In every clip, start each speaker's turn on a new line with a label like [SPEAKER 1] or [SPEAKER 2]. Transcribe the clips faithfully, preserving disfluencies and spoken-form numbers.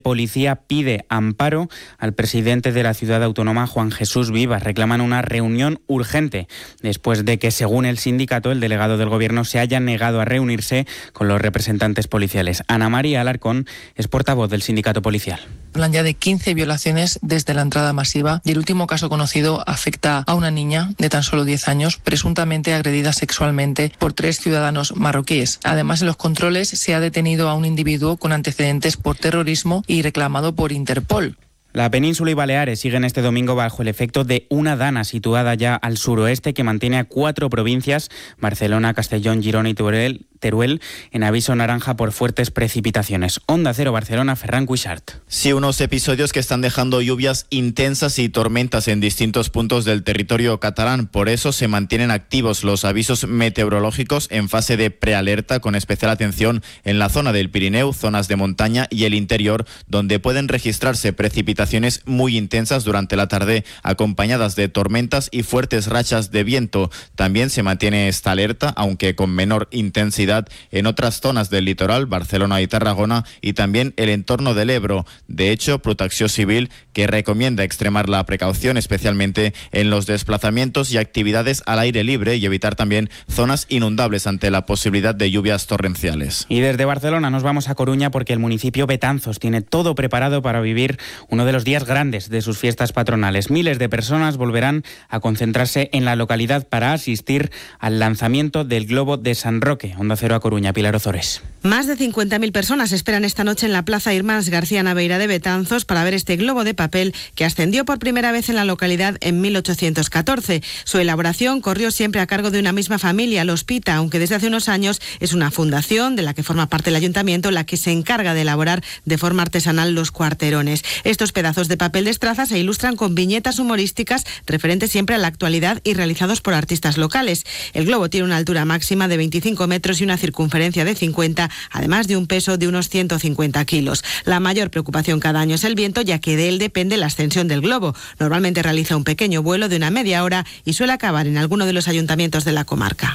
[SPEAKER 1] Policía pide amparo al presidente de la ciudad autónoma, Juan Jesús Vivas. Reclaman una reunión urgente después de que, según el sindicato, el delegado del Gobierno se haya negado a reunirse con los representantes policiales. Ana María Alarcón es portavoz del sindicato policial.
[SPEAKER 2] Hablan ya de quince violaciones desde la entrada masiva y el último caso conocido afecta a una niña de tan solo diez años, presuntamente agredida sexualmente por tres ciudadanos marroquíes. Además, en los controles se ha detenido a un individuo con antecedentes por terrorismo y reclamado por Interpol.
[SPEAKER 1] La península y Baleares siguen este domingo bajo el efecto de una dana situada ya al suroeste que mantiene a cuatro provincias, Barcelona, Castellón, Girona y Teruel, Teruel, en aviso naranja por fuertes precipitaciones. Onda Cero Barcelona, Ferran Cuixart.
[SPEAKER 3] Sí, unos episodios que están dejando lluvias intensas y tormentas en distintos puntos del territorio catalán. Por eso se mantienen activos los avisos meteorológicos en fase de prealerta, con especial atención en la zona del Pirineo, zonas de montaña y el interior, donde pueden registrarse precipitaciones muy intensas durante la tarde, acompañadas de tormentas y fuertes rachas de viento. También se mantiene esta alerta, aunque con menor intensidad, en otras zonas del litoral, Barcelona y Tarragona, y también el entorno del Ebro. De hecho, Protecció Civil que recomienda extremar la precaución, especialmente en los desplazamientos y actividades al aire libre, y evitar también zonas inundables ante la posibilidad de lluvias torrenciales.
[SPEAKER 1] Y desde Barcelona nos vamos a Coruña, porque el municipio Betanzos tiene todo preparado para vivir uno de los días grandes de sus fiestas patronales. Miles de personas volverán a concentrarse en la localidad para asistir al lanzamiento del Globo de San Roque. Onda Cero a Coruña, Pilar Ozores.
[SPEAKER 4] Más de cincuenta mil personas esperan esta noche en la Plaza Irmáns García Naveira de Betanzos para ver este globo de papel que ascendió por primera vez en la localidad en mil ochocientos catorce. Su elaboración corrió siempre a cargo de una misma familia, los Pita, aunque desde hace unos años es una fundación de la que forma parte el ayuntamiento la que se encarga de elaborar de forma artesanal los cuarterones. Estos pedazos de papel de estraza se ilustran con viñetas humorísticas referentes siempre a la actualidad y realizados por artistas locales. El globo tiene una altura máxima de veinticinco metros y una circunferencia de cincuenta, además de un peso de unos ciento cincuenta kilos. La mayor preocupación cada año es el viento, ya que de él depende la ascensión del globo. Normalmente realiza un pequeño vuelo de una media hora y suele acabar en alguno de los ayuntamientos de la comarca.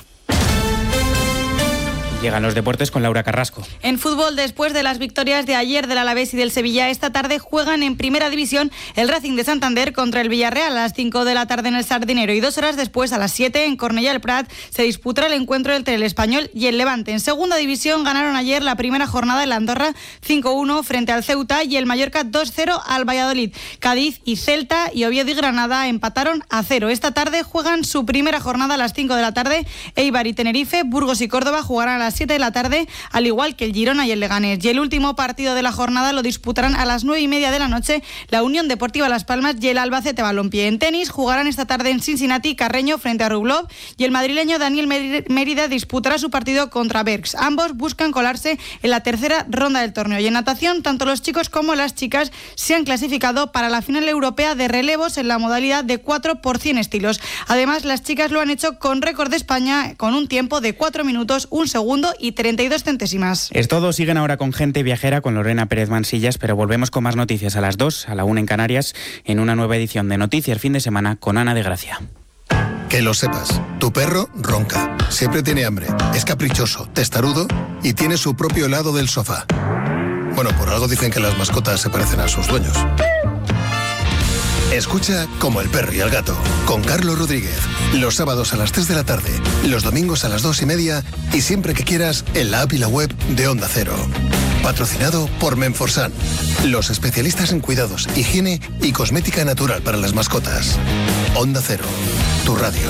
[SPEAKER 1] Llegan los deportes con Laura Carrasco.
[SPEAKER 5] En fútbol, después de las victorias de ayer del Alavés y del Sevilla, esta tarde juegan en Primera División el Racing de Santander contra el Villarreal a las cinco de la tarde en el Sardinero, y dos horas después, a las siete, en Cornellà del Prat, se disputará el encuentro entre el Español y el Levante. En Segunda División ganaron ayer la primera jornada en la Andorra cinco uno frente al Ceuta y el Mallorca dos cero al Valladolid. Cádiz y Celta y Oviedo y Granada empataron a cero. Esta tarde juegan su primera jornada a las cinco de la tarde. Eibar y Tenerife, Burgos y Córdoba jugarán a las siete de la tarde, al igual que el Girona y el Leganés. Y el último partido de la jornada lo disputarán a las nueve y media de la noche la Unión Deportiva Las Palmas y el Albacete Balompié. En tenis jugarán esta tarde en Cincinnati Carreño frente a Rublev y el madrileño Daniel Mérida disputará su partido contra Bergs. Ambos buscan colarse en la tercera ronda del torneo. Y en natación, tanto los chicos como las chicas se han clasificado para la final europea de relevos en la modalidad de cuatro por cien estilos. Además, las chicas lo han hecho con récord de España, con un tiempo de cuatro minutos, un segundo y treinta y dos centésimas.
[SPEAKER 1] Es todo. Siguen ahora con Gente Viajera con Lorena Pérez Mansillas, pero volvemos con más noticias a las dos, a la una en Canarias, en una nueva edición de Noticias Fin de Semana con Ana de Gracia.
[SPEAKER 6] Que lo sepas, tu perro ronca, siempre tiene hambre, es caprichoso, testarudo y tiene su propio lado del sofá. Bueno, por algo dicen que las mascotas se parecen a sus dueños. Escucha Como el perro y el gato, con Carlos Rodríguez, los sábados a las tres de la tarde, los domingos a las dos y media y siempre que quieras en la app y la web de Onda Cero. Patrocinado por Menforsan, los especialistas en cuidados, higiene y cosmética natural para las mascotas. Onda Cero, tu radio.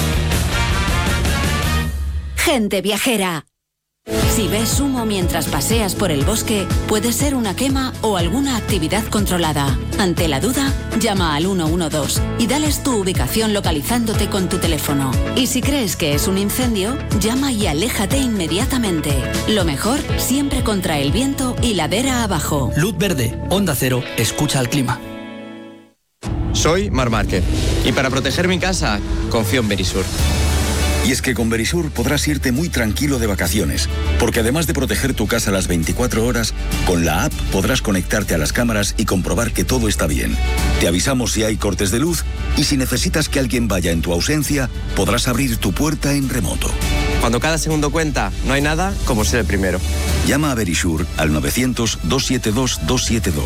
[SPEAKER 7] Gente Viajera. Si ves humo mientras paseas por el bosque, puede ser una quema o alguna actividad controlada. Ante la duda, llama al uno uno dos y dales tu ubicación localizándote con tu teléfono. Y si crees que es un incendio, llama y aléjate inmediatamente. Lo mejor, siempre contra el viento y ladera abajo.
[SPEAKER 8] Luz verde, Onda Cero, escucha al clima.
[SPEAKER 9] Soy Mar Márquez y para proteger mi casa, confío en Verisur.
[SPEAKER 10] Y es que con Verisur podrás irte muy tranquilo de vacaciones, porque además de proteger tu casa las veinticuatro horas, con la app podrás conectarte a las cámaras y comprobar que todo está bien. Te avisamos si hay cortes de luz y si necesitas que alguien vaya en tu ausencia, podrás abrir tu puerta en remoto.
[SPEAKER 9] Cuando cada segundo cuenta, no hay nada como ser el primero.
[SPEAKER 10] Llama a Verisur al novecientos, doscientos setenta y dos, doscientos setenta y dos.